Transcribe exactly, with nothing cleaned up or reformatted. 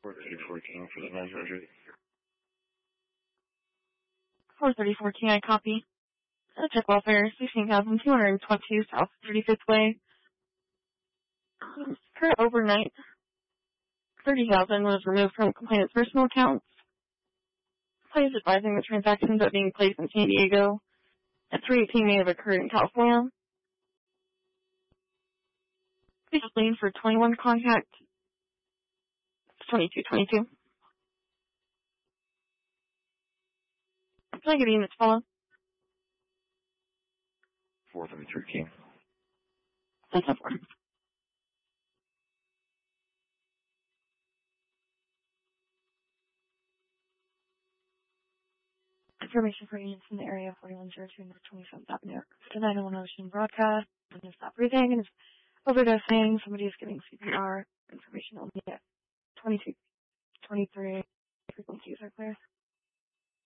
four thirty-four King for the measure. four thirty-four King, I copy. Uh, check welfare, sixteen thousand two hundred twenty-two South thirty-fifth Way. Current overnight, thirty thousand was removed from complainant's personal accounts. Please advising the transactions that being placed in San Diego at three eighteen may have occurred in California. Please lean for twenty-one contact. twenty-two twenty-two. Can I give you units follow? four thirty-three King. That's up for. Information for units in the area of forty-one oh two North twenty-seventh Avenue. nine oh one Ocean broadcast. I'm going to stop breathing and is overdosing. Somebody is giving C P R. Information only at twenty-two twenty-three. Frequencies are clear.